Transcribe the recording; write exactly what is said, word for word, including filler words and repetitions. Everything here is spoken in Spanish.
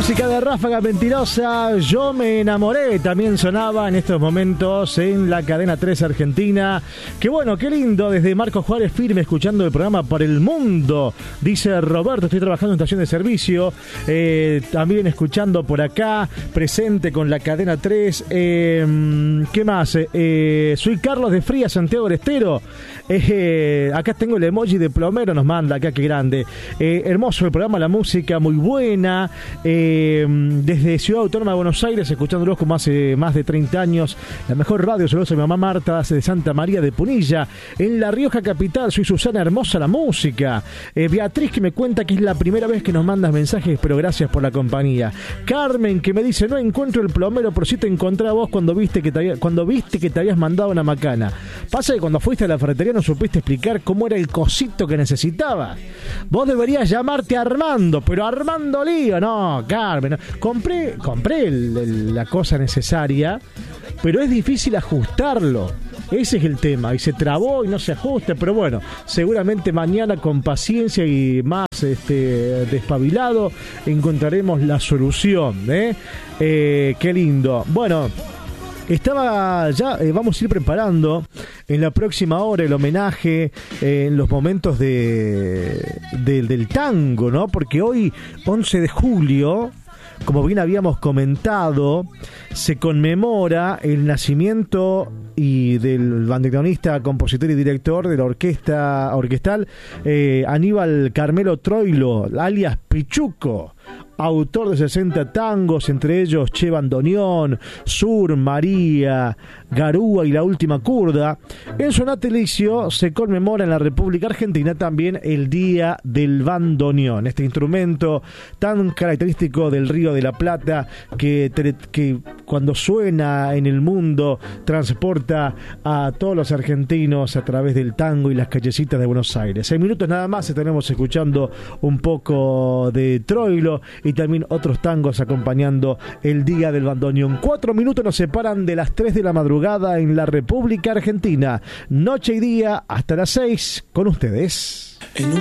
música de Ráfaga Mentirosa, Yo me enamoré, también sonaba en estos momentos en la cadena tres Argentina. Qué bueno, qué lindo, desde Marcos Juárez firme, escuchando el programa por el mundo. Dice Roberto, estoy trabajando en estación de servicio, eh, también escuchando por acá, presente con la cadena tres. Eh, ¿Qué más? Eh, soy Carlos de Frías, Santiago del Estero. Eh, acá tengo el emoji de plomero, nos manda acá, qué grande. Eh, hermoso el programa, la música muy buena. Eh, desde Ciudad Autónoma de Buenos Aires, escuchándolos como hace más de treinta años. La mejor radio, saludos a mi mamá Marta, de Santa María de Punilla. En La Rioja capital, soy Susana, hermosa la música. Eh, Beatriz, que me cuenta que es la primera vez que nos mandas mensajes, pero gracias por la compañía. Carmen, que me dice, no encuentro el plomero, pero sí te encontré a vos cuando viste que te, había, cuando viste que te habías mandado una macana. Pasa que cuando fuiste a la ferretería no supiste explicar cómo era el cosito que necesitabas. Vos deberías llamarte Armando, pero Armando Lío, no, Carmen. No. Compré, compré el, el, la cosa necesaria, pero es difícil ajustarlo. Ese es el tema, y se trabó y no se ajusta, pero bueno, seguramente mañana con paciencia y más este, despabilado encontraremos la solución, ¿eh? Eh, qué lindo. Bueno, estaba ya, eh, vamos a ir preparando en la próxima hora el homenaje eh, en los momentos de, de del tango, ¿no? Porque hoy, once de julio, como bien habíamos comentado, se conmemora el nacimiento y del bandoneonista, compositor y director de la orquesta orquestal eh, Aníbal Carmelo Troilo, alias Pichuco, autor de sesenta tangos, entre ellos Che Bandoneón, Sur, María, Garúa y La Última Curda. En su natalicio se conmemora en la República Argentina también el Día del Bandoneón, este instrumento tan característico del Río de la Plata que, que cuando suena en el mundo transporta a todos los argentinos a través del tango y las callecitas de Buenos Aires. Seis minutos nada más estaremos escuchando un poco de Troilo y también otros tangos acompañando el Día del Bandoneón. Cuatro minutos nos separan de las tres de la madrugada en la República Argentina. Noche y día hasta las seis con ustedes. En un